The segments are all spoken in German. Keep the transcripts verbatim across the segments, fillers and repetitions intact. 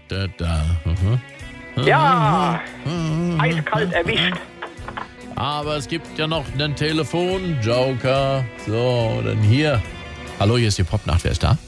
da, da. Mhm. Ja, eiskalt erwischt. Aber es gibt ja noch einen Telefon-Joker. So, dann hier. Hallo, hier ist die Popnacht. Wer ist da?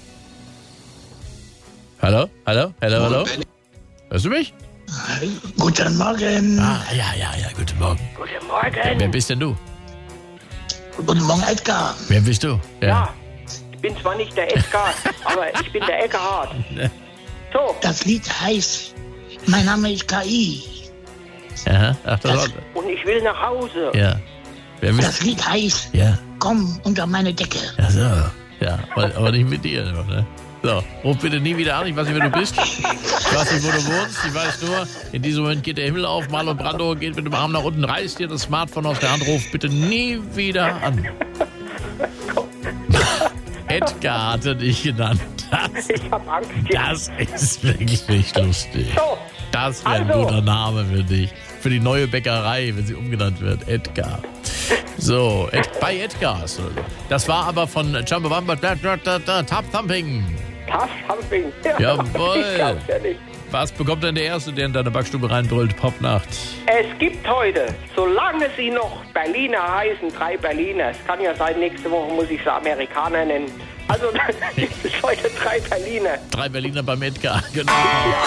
Hallo? Hallo? Hallo, hallo? Hörst du mich? Guten Morgen. Ah, ja, ja, ja, guten Morgen. Guten Morgen. Wer bist denn du? Guten Morgen, Edgar. Wer bist du? Ja, ich bin zwar nicht der Edgar, aber ich bin der Eckhardt. So, Das Lied heißt Mein Name ist K I. Ja, ach, das Das- war, und ich will nach Hause. ja. Wer bist Das Lied heißt Ja, Komm unter meine Decke. ja, so. Ja, aber, aber nicht mit dir. Ne? So, ruf bitte nie wieder an. Ich weiß nicht, wer du bist. Ich weiß nicht, wo du wohnst. Ich weiß nur, in diesem Moment geht der Himmel auf. Marlon Brando geht mit dem Arm nach unten, reißt dir das Smartphone aus der Hand, ruf bitte nie wieder an. Edgar hatte dich genannt. Das, Ich hab Angst jetzt. das ist wirklich nicht lustig. So, Das wäre ein Also. guter Name für dich. Für die neue Bäckerei, wenn sie umgenannt wird. Edgar. So, Ed, bei Edgars. Das war aber von Chumbawamba Top Thumping. Tough Humping. Ja, Jawohl. Ich glaub's ja nicht. Was bekommt denn der Erste, der in deine Backstube reinbrüllt? Popnacht. Es gibt heute, solange sie noch Berliner heißen, drei Berliner. Es kann ja sein, nächste Woche muss ich sie Amerikaner nennen. Also, dann gibt es heute drei Berliner. Drei Berliner beim Edgar. Genau. Ja.